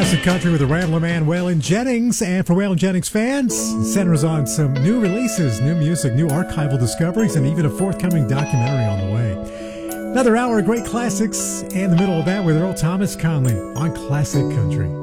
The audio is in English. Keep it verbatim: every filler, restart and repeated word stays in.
Classic Country with the Rambler Man, Waylon Jennings. And for Waylon Jennings fans, centers on some new releases, new music, new archival discoveries, and even a forthcoming documentary on the way. Another hour of great classics, and the middle of that with Earl Thomas Conley on Classic Country.